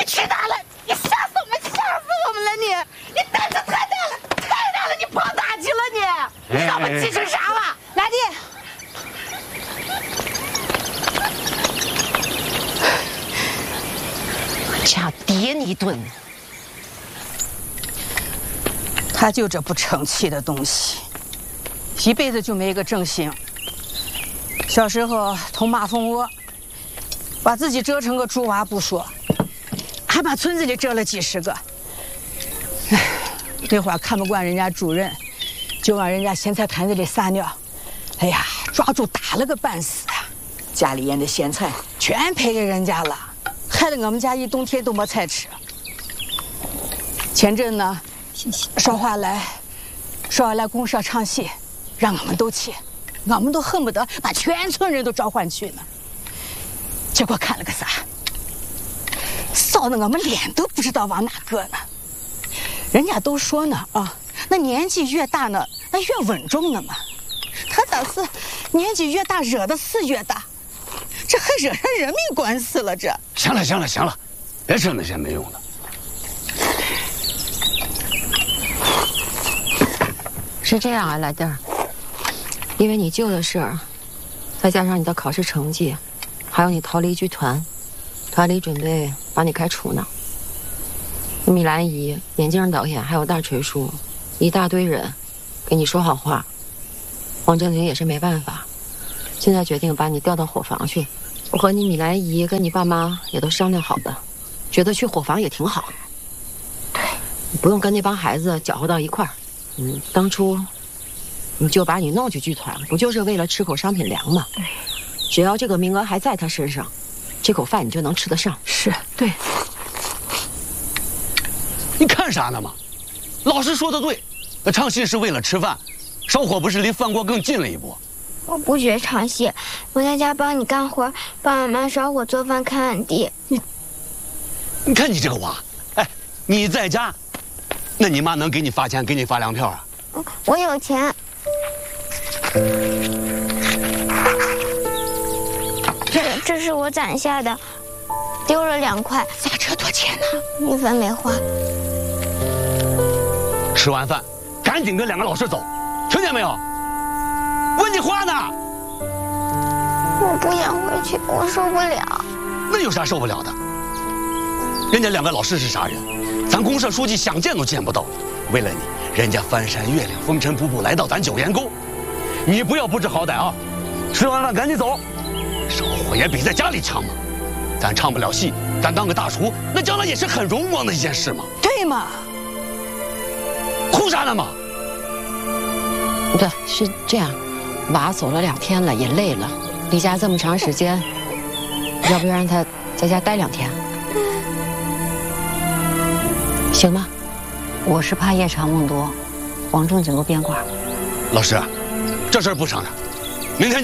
去哪了？你吓死我们了！你胆子太大了！你跑哪去了你？你让我们急成啥了？老弟，家爹你一顿。他就这不成器的东西，一辈子就没个正形。小时候捅马蜂窝，把自己蛰成个猪娃不说，还把村子里蛰了几十个。那会儿看不惯人家主任，就往人家咸菜坛子里撒尿，哎呀，抓住打了个半死啊！家里腌的咸菜全赔给人家了，害得我们家一冬天都没菜吃。前阵呢，少华来公社唱戏，让我们都去，我们都恨不得把全村人都召唤去呢。结果看了个啥？臊得我们脸都不知道往哪搁呢。人家都说呢啊，那年纪越大呢，那越稳重呢嘛。他咋是年纪越大惹的事越大？这还惹上人命官司了这。 行了，别说那些没用的。 是这样啊，来弟儿，因为你舅的事儿，再加上你的考试成绩，还有你逃离剧团，团里准备把你开除呢。米兰姨、眼镜导演还有大锤叔，一大堆人给你说好话。王正经也是没办法，现在决定把你调到伙房去。我和你米兰姨跟你爸妈也都商量好的，觉得去伙房也挺好。对，你不用跟那帮孩子搅和到一块儿。当初你就把你弄去剧团，不就是为了吃口商品粮吗？对，只要这个名额还在他身上，这口饭你就能吃得上。 是对。 你看啥呢嘛？老师说的对，唱戏是为了吃饭，烧火不是离饭锅更近了一步。 我不学唱戏，我在家帮你干活，帮妈妈烧火做饭，看俺弟。 你看你这个娃，哎，你在家，那你妈能给你发钱，给你发粮票啊？ 我有钱。这是我攒下的，丢了2块。 咋这多钱呢？ 1分没花。 吃完饭，赶紧跟2个老师走，听见没有？问你话呢。 我不想回去，我受不了。 那有啥受不了的？人家2个老师是啥人？咱公社书记想见都见不到。为了你，人家翻山越岭、风尘仆仆来到咱九岩沟，你不要不知好歹啊！吃完饭赶紧走，烧火也比在家里强嘛。咱唱不了戏，咱当个大厨，那将来也是很荣光的一件事嘛。 对嘛？ 哭啥呢嘛？ 对，是这样。娃走了2天了，也累了，离家这么长时间，要不让他在家待2天，行吗？ 我是怕夜长梦多，王正经都变卦。 老师，这事儿不商量，明天。